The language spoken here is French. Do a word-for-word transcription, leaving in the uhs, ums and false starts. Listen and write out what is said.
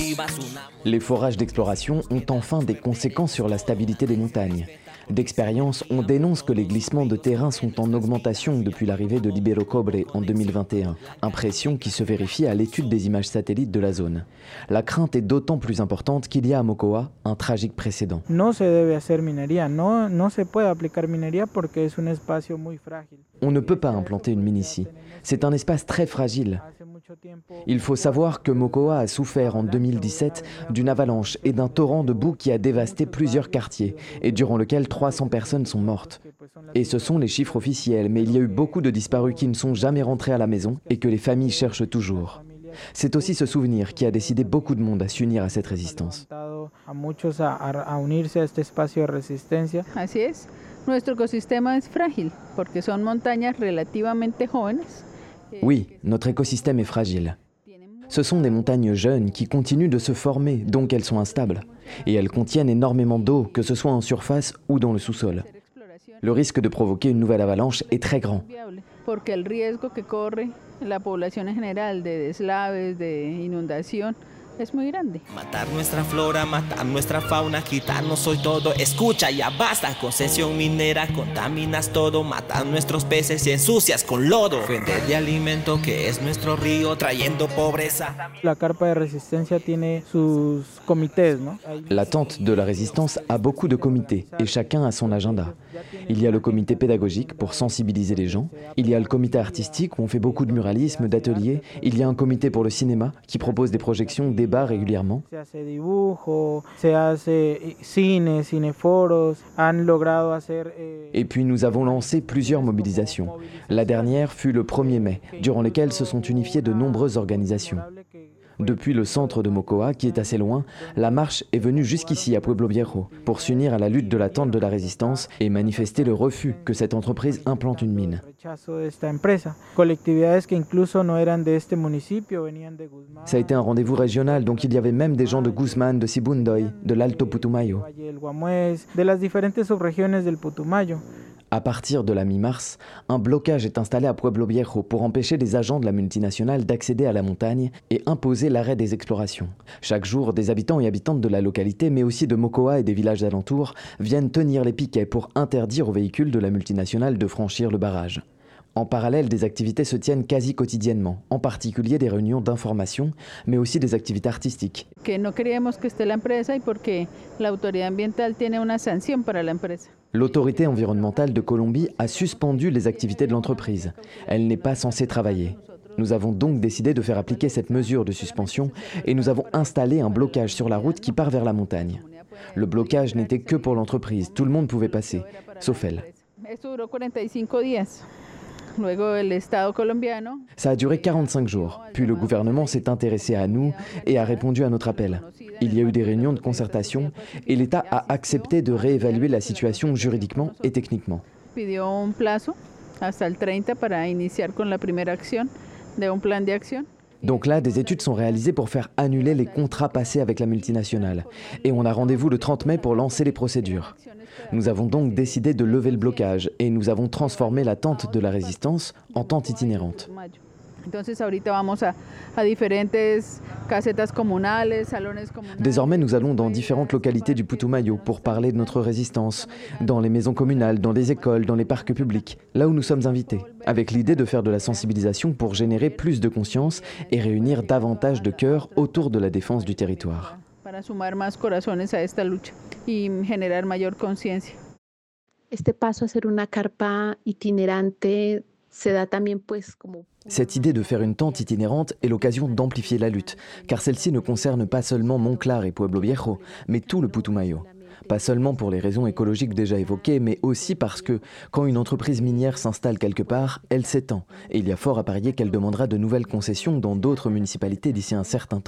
Les forages d'exploration ont enfin des conséquences sur la stabilité des montagnes. D'expérience, on dénonce que les glissements de terrain sont en augmentation depuis l'arrivée de l'Ibero Cobre en deux mille vingt et un, impression qui se vérifie à l'étude des images satellites de la zone. La crainte est d'autant plus importante qu'il y a à Mocoa un tragique précédent. No se debe hacer minería, no, no se puede aplicar minería porque es un espacio muy frágil. On ne peut pas implanter une mine ici. C'est un espace très fragile. Il faut savoir que Mocoa a souffert en deux mille dix-sept d'une avalanche et d'un torrent de boue qui a dévasté plusieurs quartiers et durant lequel trois cents personnes sont mortes. Et ce sont les chiffres officiels, mais il y a eu beaucoup de disparus qui ne sont jamais rentrés à la maison et que les familles cherchent toujours. C'est aussi ce souvenir qui a décidé beaucoup de monde à s'unir à cette résistance. Así es. Nuestro ecosistema es frágil porque son montañas relativamente jóvenes. Oui, notre écosystème est fragile. Ce sont des montagnes jeunes qui continuent de se former, donc elles sont instables. Et elles contiennent énormément d'eau, que ce soit en surface ou dans le sous-sol. Le risque de provoquer une nouvelle avalanche est très grand. Porque el riesgo que corre la población en general de deslaves, de inundación, es muy grande. Matar nuestra flora, matar nuestra fauna, quitarnos hoy todo. Escucha, ya basta, concesión minera, contaminas todo, matas nuestros peces y ensucias con lodo. Vender de alimento que es nuestro río, trayendo pobreza. La carpa de resistencia tiene sus comités, ¿no? La tente de la résistance a beaucoup de comités et chacun a son agenda. Il y a le comité pédagogique pour sensibiliser les gens, il y a le comité artistique où on fait beaucoup de muralisme, d'ateliers, il y a un comité pour le cinéma qui propose des projections, des débats régulièrement. Et puis nous avons lancé plusieurs mobilisations. La dernière fut le premier mai, durant lesquelles se sont unifiées de nombreuses organisations. Depuis le centre de Mocoa, qui est assez loin, la marche est venue jusqu'ici à Pueblo Viejo pour s'unir à la lutte de la tente de la résistance et manifester le refus que cette entreprise implante une mine. Ça a été un rendez-vous régional, donc il y avait même des gens de Guzmán, de Sibundoy, de l'Alto Putumayo. À partir de la mi-mars, un blocage est installé à Pueblo Viejo pour empêcher les agents de la multinationale d'accéder à la montagne et imposer l'arrêt des explorations. Chaque jour, des habitants et habitantes de la localité, mais aussi de Mocoa et des villages alentours, viennent tenir les piquets pour interdire aux véhicules de la multinationale de franchir le barrage. En parallèle, des activités se tiennent quasi quotidiennement, en particulier des réunions d'information, mais aussi des activités artistiques. Que no queríamos que esté la empresa y porque la autoridad ambiental tiene una sanción para la empresa. L'autorité environnementale de Colombie a suspendu les activités de l'entreprise. Elle n'est pas censée travailler. Nous avons donc décidé de faire appliquer cette mesure de suspension et nous avons installé un blocage sur la route qui part vers la montagne. Le blocage n'était que pour l'entreprise, tout le monde pouvait passer, sauf elle. Ça a duré quarante-cinq jours, puis le gouvernement s'est intéressé à nous et a répondu à notre appel. Il y a eu des réunions de concertation et l'État a accepté de réévaluer la situation juridiquement et techniquement. Donc là, des études sont réalisées pour faire annuler les contrats passés avec la multinationale. Et on a rendez-vous le trente mai pour lancer les procédures. Nous avons donc décidé de lever le blocage et nous avons transformé la tente de la résistance en tente itinérante. Désormais, nous allons dans différentes localités du Putumayo pour parler de notre résistance, dans les maisons communales, dans les écoles, dans les parcs publics, là où nous sommes invités, avec l'idée de faire de la sensibilisation pour générer plus de conscience et réunir davantage de cœurs autour de la défense du territoire. Este paso a ser una carpa itinerante se da también pues como. Cette idée de faire une tente itinérante est l'occasion d'amplifier la lutte, car celle-ci ne concerne pas seulement Monclar et Pueblo Viejo, mais tout le Putumayo. Pas seulement pour les raisons écologiques déjà évoquées, mais aussi parce que, quand une entreprise minière s'installe quelque part, elle s'étend, et il y a fort à parier qu'elle demandera de nouvelles concessions dans d'autres municipalités d'ici un certain temps.